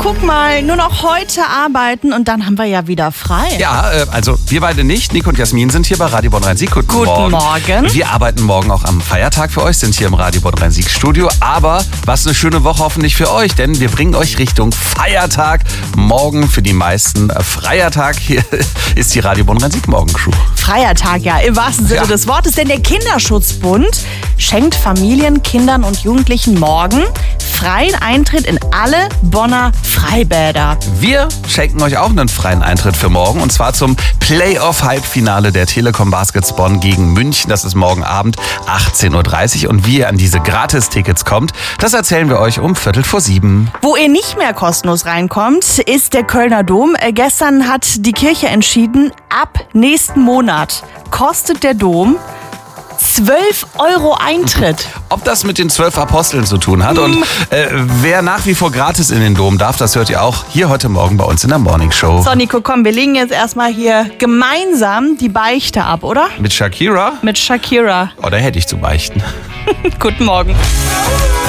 guck mal, nur noch heute arbeiten und dann haben wir ja wieder frei. Ja, also wir beide nicht. Nico und Jasmin sind hier bei Radio Bonn Rhein-Sieg. Guten Morgen. Wir arbeiten morgen auch am Feiertag für euch, sind hier im Radio Bonn Rhein-Sieg Studio. Aber was eine schöne Woche hoffentlich für euch, denn wir bringen euch Richtung Feiertag. Morgen für die meisten freier Tag. Hier ist die Radio Bonn Rhein-Sieg Morgencrew. Freier Tag, ja, im wahrsten Sinne des Wortes. Denn der Kinderschutzbund schenkt Familien, Kindern und Jugendlichen morgen freien Eintritt in alle Bonner Freibäder. Wir schenken euch auch einen freien Eintritt für morgen und zwar zum Playoff-Halbfinale der Telekom Baskets Bonn gegen München. Das ist morgen Abend 18.30 Uhr und wie ihr an diese Gratis-Tickets kommt, das erzählen wir euch um 6:45. Wo ihr nicht mehr kostenlos reinkommt, ist der Kölner Dom. Gestern hat die Kirche entschieden, ab nächsten Monat kostet der Dom 12 Euro Eintritt. Ob das mit den 12 Aposteln zu tun hat und wer nach wie vor gratis in den Dom darf, das hört ihr auch hier heute Morgen bei uns in der Morning Show. So, Nico, komm, wir legen jetzt erstmal hier gemeinsam die Beichte ab, oder? Mit Shakira? Mit Shakira. Oder hätte ich zu beichten. Guten Morgen.